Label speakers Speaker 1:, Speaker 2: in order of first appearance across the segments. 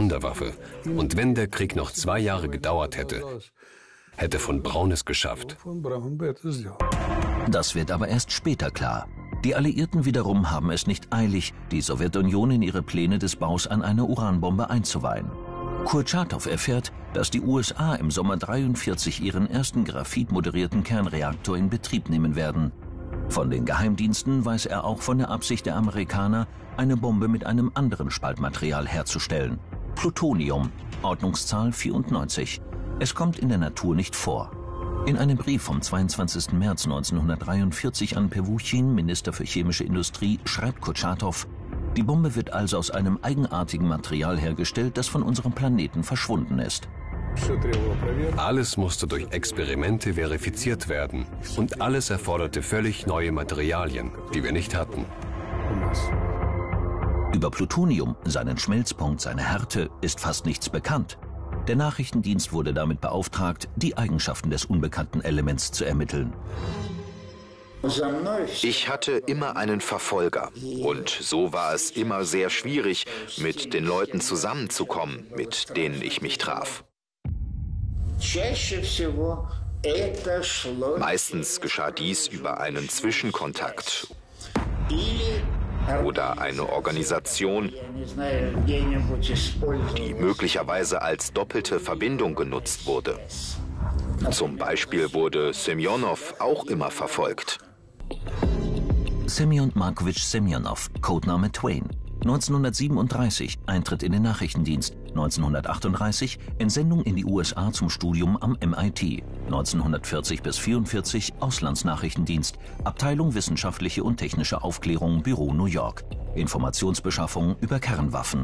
Speaker 1: Wunderwaffe. Und wenn der Krieg noch 2 Jahre gedauert hätte, hätte von Braun es geschafft.
Speaker 2: Das wird aber erst später klar. Die Alliierten wiederum haben es nicht eilig, die Sowjetunion in ihre Pläne des Baus an einer Uranbombe einzuweihen. Kurtschatow erfährt, dass die USA im Sommer 1943 ihren ersten graphitmoderierten Kernreaktor in Betrieb nehmen werden. Von den Geheimdiensten weiß er auch von der Absicht der Amerikaner, eine Bombe mit einem anderen Spaltmaterial herzustellen. Plutonium, Ordnungszahl 94. Es kommt in der Natur nicht vor. In einem Brief vom 22. März 1943 an Pewuchin, Minister für chemische Industrie, schreibt Kurtschatow: Die Bombe wird also aus einem eigenartigen Material hergestellt, das von unserem Planeten verschwunden ist.
Speaker 1: Alles musste durch Experimente verifiziert werden. Und alles erforderte völlig neue Materialien, die wir nicht hatten.
Speaker 2: Über Plutonium, seinen Schmelzpunkt, seine Härte, ist fast nichts bekannt. Der Nachrichtendienst wurde damit beauftragt, die Eigenschaften des unbekannten Elements zu ermitteln.
Speaker 3: Ich hatte immer einen Verfolger und so war es immer sehr schwierig, mit den Leuten zusammenzukommen, mit denen ich mich traf. Meistens geschah dies über einen Zwischenkontakt oder eine Organisation, die möglicherweise als doppelte Verbindung genutzt wurde. Zum Beispiel wurde Semjonow auch immer verfolgt.
Speaker 2: Semyon Markovitsch Semjonow, Codename Twain. 1937 Eintritt in den Nachrichtendienst, 1938 Entsendung in die USA zum Studium am MIT, 1940 bis 1944 Auslandsnachrichtendienst, Abteilung Wissenschaftliche und Technische Aufklärung, Büro New York, Informationsbeschaffung über Kernwaffen.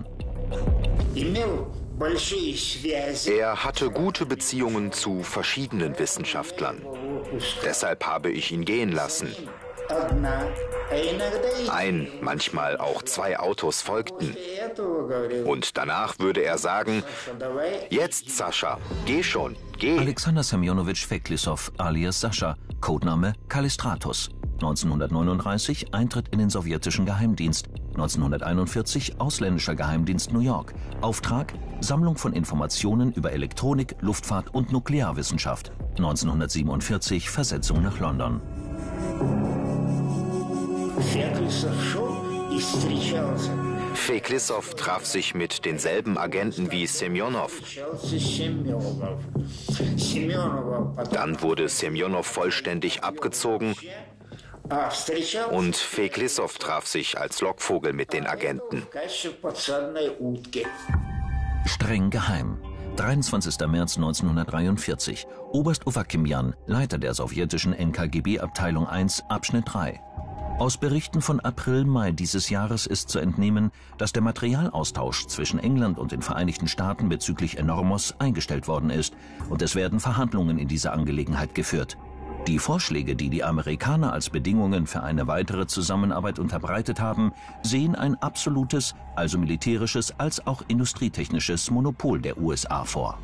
Speaker 3: Er hatte gute Beziehungen zu verschiedenen Wissenschaftlern. Deshalb habe ich ihn gehen lassen. Manchmal auch 2 Autos folgten. Und danach würde er sagen: Jetzt, Sascha, geh schon, geh.
Speaker 2: Alexander Semjonowitsch Feklissow alias Sascha, Codename Kallistratus. 1939 Eintritt in den sowjetischen Geheimdienst. 1941 ausländischer Geheimdienst New York. Auftrag: Sammlung von Informationen über Elektronik, Luftfahrt und Nuklearwissenschaft. 1947 Versetzung nach London.
Speaker 3: Feklissow traf sich mit denselben Agenten wie Semjonow. Dann wurde Semjonow vollständig abgezogen und Feklissow traf sich als Lockvogel mit den Agenten.
Speaker 2: Streng geheim. 23. März 1943. Oberst Owakimjan, Leiter der sowjetischen NKGB-Abteilung 1, Abschnitt 3. Aus Berichten von April-Mai dieses Jahres ist zu entnehmen, dass der Materialaustausch zwischen England und den Vereinigten Staaten bezüglich Enormos eingestellt worden ist und es werden Verhandlungen in dieser Angelegenheit geführt. Die Vorschläge, die die Amerikaner als Bedingungen für eine weitere Zusammenarbeit unterbreitet haben, sehen ein absolutes, also militärisches als auch industrietechnisches Monopol der USA vor.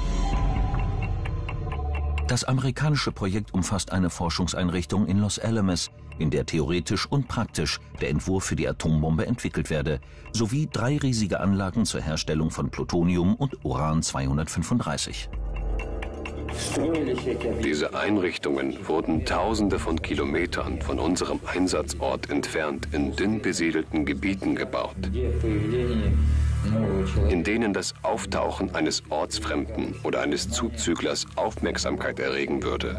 Speaker 2: Das amerikanische Projekt umfasst eine Forschungseinrichtung in Los Alamos, in der theoretisch und praktisch der Entwurf für die Atombombe entwickelt werde, sowie 3 riesige Anlagen zur Herstellung von Plutonium und Uran-235.
Speaker 1: Diese Einrichtungen wurden Tausende von Kilometern von unserem Einsatzort entfernt in dünn besiedelten Gebieten gebaut, in denen das Auftauchen eines Ortsfremden oder eines Zuzüglers Aufmerksamkeit erregen würde.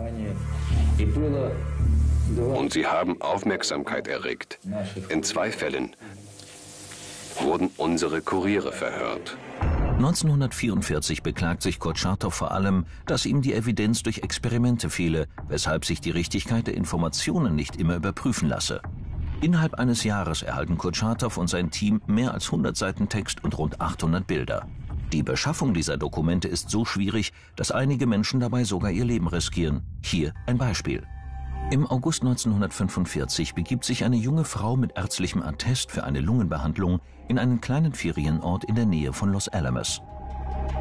Speaker 1: Und sie haben Aufmerksamkeit erregt. In 2 Fällen wurden unsere Kuriere verhört.
Speaker 2: 1944 beklagt sich Kurtschatow vor allem, dass ihm die Evidenz durch Experimente fehle, weshalb sich die Richtigkeit der Informationen nicht immer überprüfen lasse. Innerhalb eines Jahres erhalten Kurtschatow und sein Team mehr als 100 Seiten Text und rund 800 Bilder. Die Beschaffung dieser Dokumente ist so schwierig, dass einige Menschen dabei sogar ihr Leben riskieren. Hier ein Beispiel. Im August 1945 begibt sich eine junge Frau mit ärztlichem Attest für eine Lungenbehandlung in einen kleinen Ferienort in der Nähe von Los Alamos.